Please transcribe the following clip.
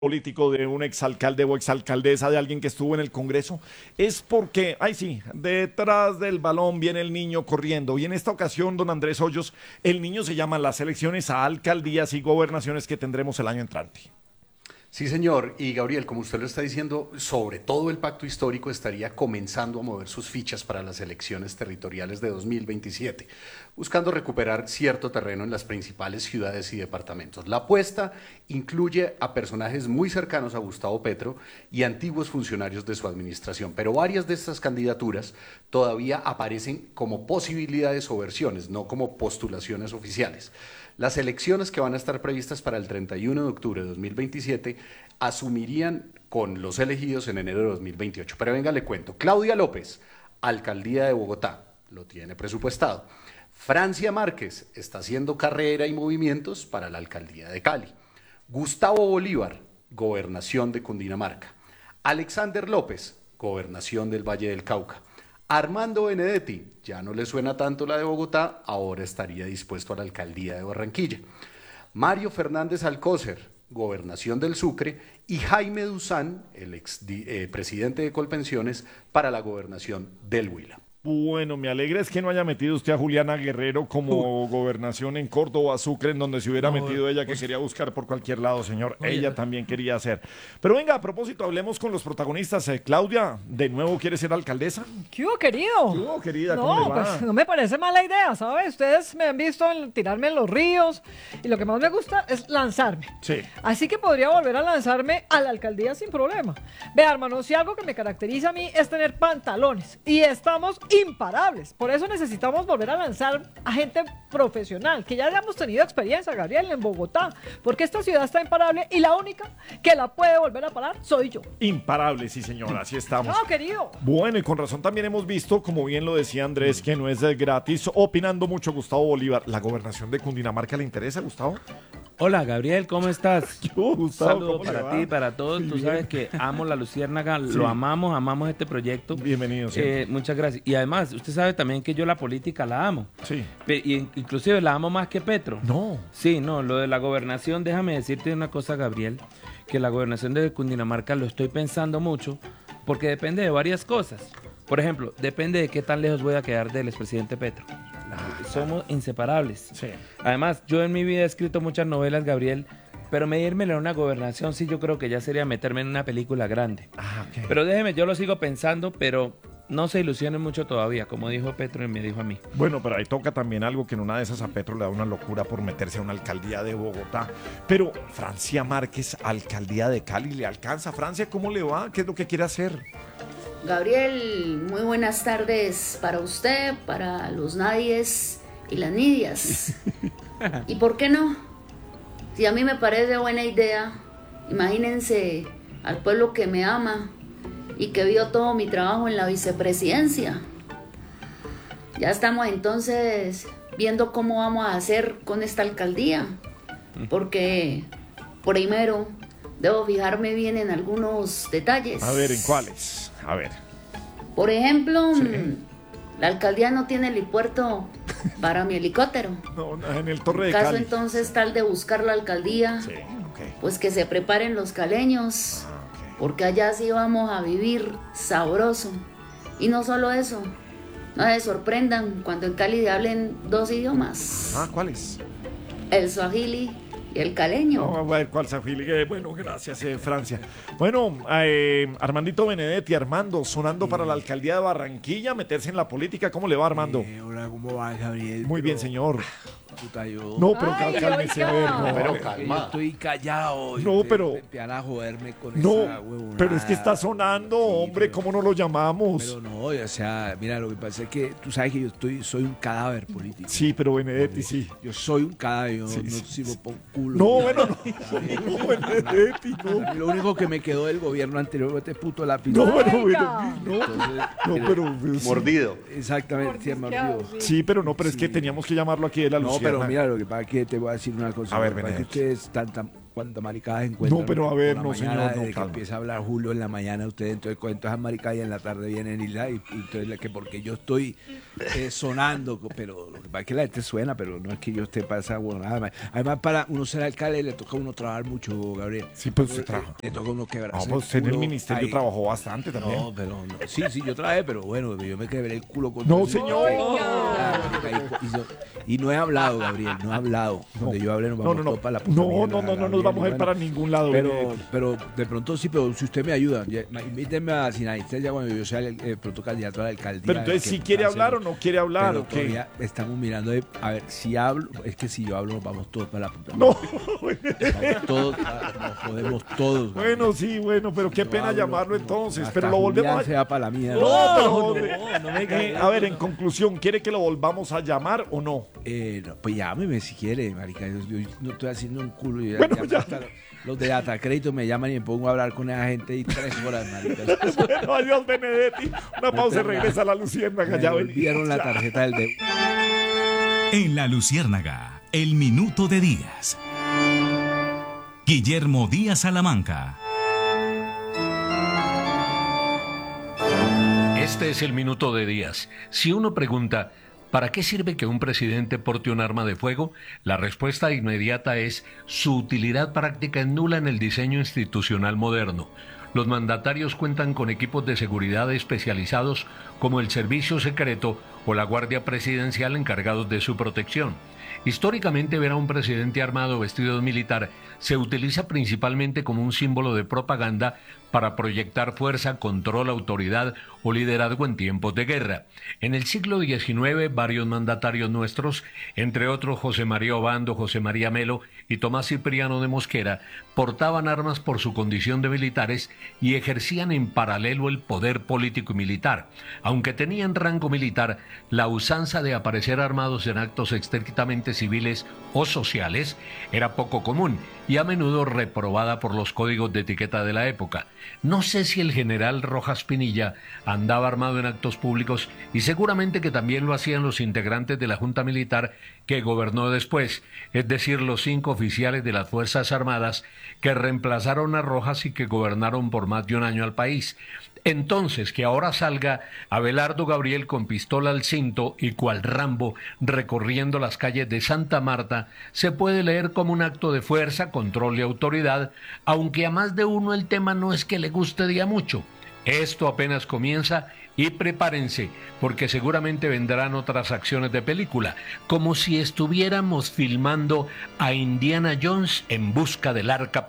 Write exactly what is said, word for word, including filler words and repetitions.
político de un exalcalde o exalcaldesa, de alguien que estuvo en el Congreso, es porque, ay sí, detrás del balón viene el niño corriendo. Y en esta ocasión, don Andrés Hoyos, el niño se llama las elecciones a alcaldías y gobernaciones que tendremos el año entrante. Sí, señor. Y Gabriel, como usted lo está diciendo, sobre todo el pacto histórico estaría comenzando a mover sus fichas para las elecciones territoriales de dos mil veintisiete, buscando recuperar cierto terreno en las principales ciudades y departamentos. La apuesta incluye a personajes muy cercanos a Gustavo Petro y antiguos funcionarios de su administración, pero varias de estas candidaturas todavía aparecen como posibilidades o versiones, no como postulaciones oficiales. Las elecciones que van a estar previstas para el treinta y uno de octubre de dos mil veintisiete asumirían con los elegidos en enero de dos mil veintiocho. Pero venga, le cuento. Claudia López, alcaldía de Bogotá, lo tiene presupuestado. Francia Márquez está haciendo carrera y movimientos para la alcaldía de Cali. Gustavo Bolívar, gobernación de Cundinamarca. Alexander López, gobernación del Valle del Cauca. Armando Benedetti, ya no le suena tanto la de Bogotá, ahora estaría dispuesto a la alcaldía de Barranquilla. Mario Fernández Alcócer, gobernación del Sucre, y Jaime Duzán, el ex eh, presidente de Colpensiones, para la gobernación del Huila. Bueno, me alegra es que no haya metido usted a Juliana Guerrero como uh. gobernación en Córdoba, Sucre, en donde se hubiera no, metido ella, que pues, quería buscar por cualquier lado, señor. Oye, ella también quería hacer. Pero venga, a propósito, hablemos con los protagonistas. Eh, Claudia, ¿de nuevo quiere ser alcaldesa? ¿Qué hubo, querido? ¿Qué hubo, querida? No, ¿Cómo le va? Pues no me parece mala idea, ¿sabes? Ustedes me han visto en tirarme en los ríos y lo que más me gusta es lanzarme. Sí. Así que podría volver a lanzarme a la alcaldía sin problema. Vea, hermano, si algo que me caracteriza a mí es tener pantalones y estamos imparables. Por eso necesitamos volver a lanzar a gente profesional, que ya hayamos tenido experiencia, Gabriel, en Bogotá, porque esta ciudad está imparable y la única que la puede volver a parar soy yo. Imparable, sí, señora, así estamos. No, querido. Bueno, y con razón también hemos visto, como bien lo decía Andrés, que no es gratis. Opinando mucho Gustavo Bolívar. ¿La gobernación de Cundinamarca le interesa, Gustavo? Hola, Gabriel, ¿cómo estás? Yo, Gustavo, Un saludo ¿cómo para ti, para todos. Tú sabes que amo la Luciérnaga, sí. Lo amamos, amamos este proyecto. Bienvenido. Eh, muchas gracias. Y además, usted sabe también que yo la política la amo. Sí. Pe- y inclusive la amo más que Petro. No. Sí, no, lo de la gobernación, déjame decirte una cosa, Gabriel, que la gobernación de Cundinamarca lo estoy pensando mucho porque depende de varias cosas. Por ejemplo, depende de qué tan lejos voy a quedar del expresidente Petro. Somos inseparables. Sí. Además, yo en mi vida he escrito muchas novelas, Gabriel, pero medírmelo en una gobernación sí yo creo que ya sería meterme en una película grande. Ah, okay. Pero déjeme, yo lo sigo pensando, pero no se ilusionen mucho todavía, como dijo Petro y me dijo a mí. Bueno, pero ahí toca también algo que en una de esas a Petro le da una locura por meterse a una alcaldía de Bogotá. Pero Francia Márquez, alcaldía de Cali, ¿le alcanza? Francia, ¿cómo le va? ¿Qué es lo que quiere hacer? Gabriel, muy buenas tardes para usted, para los nadies y las nidias. ¿Y por qué no? Si a mí me parece buena idea, imagínense al pueblo que me ama y que vio todo mi trabajo en la vicepresidencia. Ya estamos entonces viendo cómo vamos a hacer con esta alcaldía, porque primero debo fijarme bien en algunos detalles. A ver, ¿en cuáles? A ver. Por ejemplo, Sí. la alcaldía no tiene helipuerto para mi helicóptero. No, en el Torre de En caso Cali. entonces tal de buscar la alcaldía, Sí, ok. pues que se preparen los caleños, Ah, ok. porque allá sí vamos a vivir sabroso. Y no solo eso, no se sorprendan cuando en Cali hablen dos idiomas, Ah, ¿cuáles? el swahili y el caleño. No, a ver, ¿cuál Zafili? Eh, Bueno, gracias, eh, Francia. Bueno, eh, Armandito Benedetti, Armando, sonando para la alcaldía de Barranquilla, meterse en la política. ¿Cómo le va, Armando? Eh, hola, ¿cómo va, Gabriel? Muy bien, Pero, señor. puta, yo... No, pero Ay, cálmese, a oiga. ver, no, Pero eh, calma. que yo estoy callado. y No, ustedes pero- Empiezan a joderme con No, esa huevonada. pero es que está sonando, Sí, hombre, pero- ¿cómo no lo llamamos? Pero no, o sea, mira, lo que pasa es que tú sabes que yo estoy, soy un cadáver político. Sí, pero Benedetti, sí. Yo soy un cadáver, yo Sí, no sí, sirvo sí. por un culo. No, bueno, no, no, Benedetti, A no. mí lo único que me quedó del gobierno anterior fue este puto lápiz. No, bueno, Oiga. bueno, no, Entonces, no, eh, pero... sí. Mordido. Exactamente, sí, Mordisqueado, mordido. sí. Sí, pero no, pero es que Sí. teníamos que llamarlo aquí de la No, Luciana. pero mira, lo que pasa es que te voy a decir una cosa. A ver, lo que pasa es que Benedetti. ustedes están tan cuántas maricadas encuentran. No, pero a ver, por la no, mañana, señor, no, desde que calma. empieza a hablar Julio en la mañana, usted entonces cuenta esas maricadas y en la tarde vienen y la y, y entonces que porque yo estoy eh, sonando, pero lo que pasa es que la gente suena, pero no es que yo esté para esa huevonada. Además, para uno ser alcalde le toca a uno trabajar mucho, Gabriel. Sí, pues usted trabaja. Le toca a uno quebrarse. No, el pues usted en el culo ministerio ahí. trabajó bastante también. No, pero no. Sí, sí, yo trabajé, pero bueno, yo me quebré el culo con No, todo eso. señor. Ah, marica, y, y yo- y no he hablado, Gabriel, no he hablado. Donde yo hablé nos No, vamos no, no. todos para la puta No, mierda, no, no, no Gabriel, nos vamos a ir bueno. para ningún lado. Pero, Benedetti. pero de pronto sí, pero si usted me ayuda, ya- invítenme a Sin Anestesia cuando yo sea el, el pronto candidato a la alcaldía. Pero entonces, que ¿sí quiere hace- hablar o no quiere hablar pero o qué? todavía estamos mirando, de- a ver, si hablo, es que si yo hablo nos vamos todos para la puta No. mierda. Vamos todos, nos jodemos todos. Gabriel. Bueno, sí, bueno, pero qué Yo pena hablo, llamarlo no, entonces. hasta Pero lo Julián volvemos se a... va para la mierda. No, pero... no, no me Eh, a ver, en conclusión, ¿quiere que lo volvamos a llamar o no? Eh, no, pues llámeme si quiere, marica. Yo, yo no estoy haciendo un culo. Yo ya- Bueno, ya ya. hasta los de Data Crédito me llaman y me pongo a hablar con esa gente y tres horas, marica. Bueno, adiós, Benedetti. Una pausa y regresa a la Luciérnaga. Me Ya devolvieron la tarjeta del de... En La Luciérnaga, el minuto de Díaz. Guillermo Díaz Salamanca. Este es el minuto de Díaz. Si uno pregunta, ¿para qué sirve que un presidente porte un arma de fuego? La respuesta inmediata es, su utilidad práctica es nula en el diseño institucional moderno. Los mandatarios cuentan con equipos de seguridad especializados como el Servicio Secreto o la Guardia Presidencial encargados de su protección. Históricamente, ver a un presidente armado vestido de militar se utiliza principalmente como un símbolo de propaganda para proyectar fuerza, control, autoridad o liderazgo en tiempos de guerra. En el siglo diecinueve, varios mandatarios nuestros, entre otros José María Obando, José María Melo y Tomás Cipriano de Mosquera, portaban armas por su condición de militares y ejercían en paralelo el poder político y militar. Aunque tenían rango militar, la usanza de aparecer armados en actos estrictamente civiles o sociales era poco común y a menudo reprobada por los códigos de etiqueta de la época. No sé si el general Rojas Pinilla andaba armado en actos públicos y seguramente que también lo hacían los integrantes de la Junta Militar que gobernó después, es decir, los cinco oficiales de las Fuerzas Armadas que reemplazaron a Rojas y que gobernaron por más de un año al país. Entonces, que ahora salga Abelardo Gabriel con pistola al cinto y cual Rambo recorriendo las calles de Santa Marta, se puede leer como un acto de fuerza, control y autoridad, aunque a más de uno el tema no es que le guste de a mucho. Esto apenas comienza y prepárense, porque seguramente vendrán otras acciones de película, como si estuviéramos filmando a Indiana Jones en busca del arca perdida.